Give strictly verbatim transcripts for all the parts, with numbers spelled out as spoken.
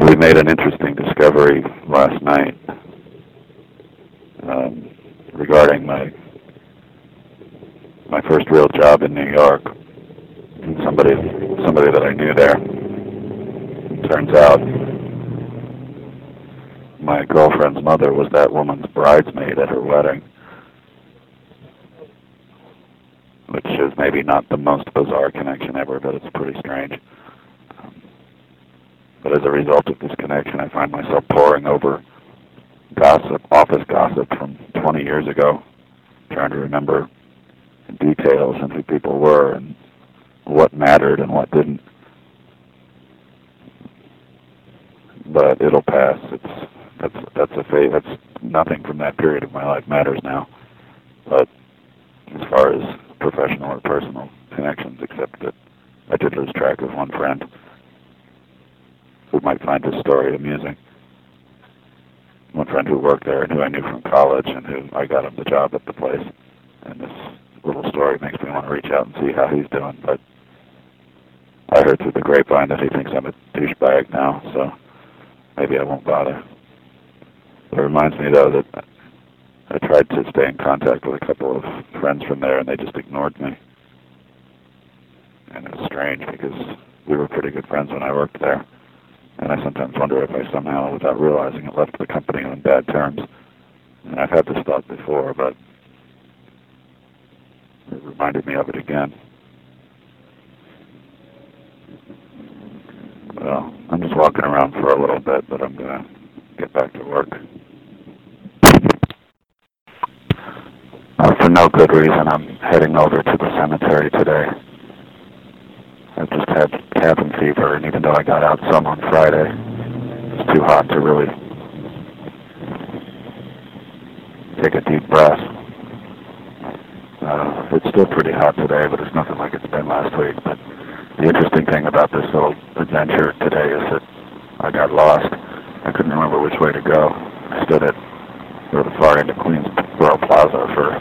we made an interesting discovery last night um, regarding my my first real job in New York. And somebody somebody that I knew there. Turns out my girlfriend's mother was that woman's bridesmaid at her wedding, which is maybe not the most bizarre connection ever, but it's pretty strange. Um, but as a result of this connection, I find myself poring over gossip, office gossip from twenty years ago, trying to remember details and who people were and what mattered and what didn't. But it'll pass. It's that's that's a phase. That's nothing from that period of my life matters now. But as far as professional or personal connections, except that I did lose track of one friend who might find his story amusing. One friend who worked there and who I knew from college and who I got him the job at the place. And this little story makes me want to reach out and see how he's doing. But I heard through the grapevine that he thinks I'm a douchebag now, so maybe I won't bother. It reminds me, though, that I tried to stay in contact with a couple of friends from there, and they just ignored me. And it was strange, because we were pretty good friends when I worked there. And I sometimes wonder if I somehow, without realizing it, left the company on bad terms. And I've had this thought before, but it reminded me of it again. Well, I'm just walking around for a little bit, but I'm going to get back to work. Uh, for no good reason, I'm heading over to the cemetery today. I just had cabin fever, and even though I got out some on Friday, it's too hot to really take a deep breath. Uh, it's still pretty hot today, but it's nothing like it's been last week. But the interesting thing about this little adventure today is that I got lost. I couldn't remember which way to go. I stood at sort of the far end of Queensboro Plaza for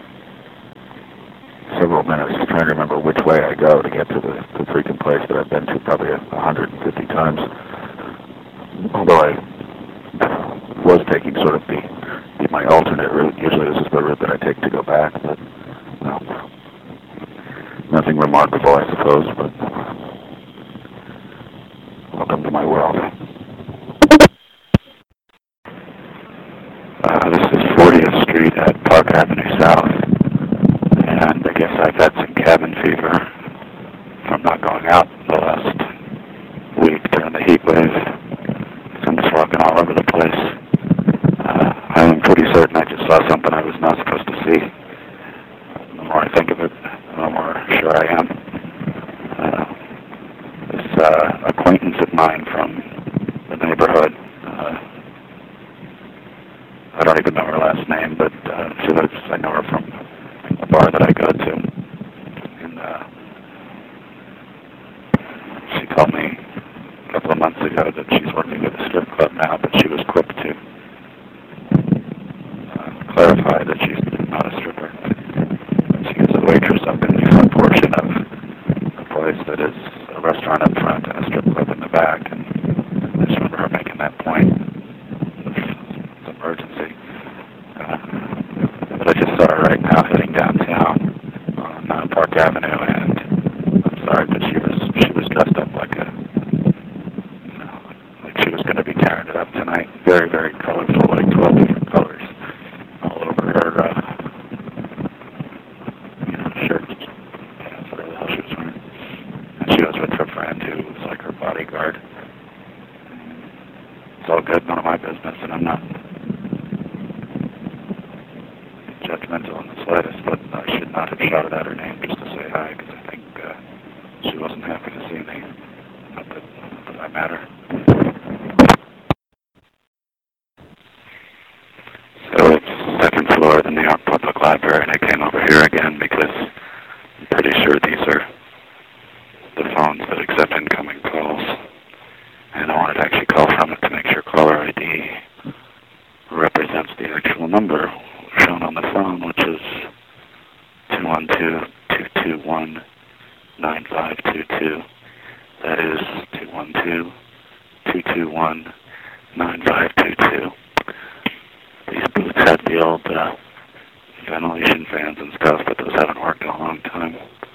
several minutes trying to remember which way I go to get to the, the freaking place that I've been to probably one hundred fifty times. Although I was taking sort of the, the my alternate route. Usually this is the route that I take to go back, but well, nothing remarkable, I suppose, but welcome to my world. Uh, this is fortieth Street at Park Avenue South, and I guess I've had some cabin fever from not going out the last week during the heat wave. So I'm just walking all over the place. Uh, I'm pretty certain I just saw something I was not supposed to see. The more I think of it, the more sure I am. Uh, this uh, acquaintance of mine from the neighborhood, uh, I don't even know her last name, but uh, she lives, I know her from a bar that I go to. And uh, she told me a couple of months ago that she's working at a strip club now, but she was quick to uh, clarify that she's not a stripper. She is a waitress up in the front portion of a place that is a restaurant up front and a strip club in the back. And I just remember her making that point. It's an emergency. Uh, but I just saw her right now heading downtown on uh, Park Avenue, and I'm sorry, but she was she was dressed up like a, you know, like she was going to be tearing it up tonight. Very, very colorful, like twelve different colors all over her, uh, you know, shirt. Yeah, whatever the hell she was wearing. And she was with her friend who was like her bodyguard. It's all good, none of my business, and I'm not judgmental in the slightest, but I should not have shouted out her name just to say hi, because I think uh, she wasn't happy to see me. Not that, not that I matter. So it's second floor of the New York Public Library, and I came over here again because I'm pretty sure these are the phones that accept incoming calls. And I wanted to actually call from it to make sure caller I D represents the actual number shown on the phone, which is two one two, two two one, nine five two two. That is two one two, two two two one, nine five two two. These boots had the old uh, ventilation fans and stuff, but those haven't worked in a long time.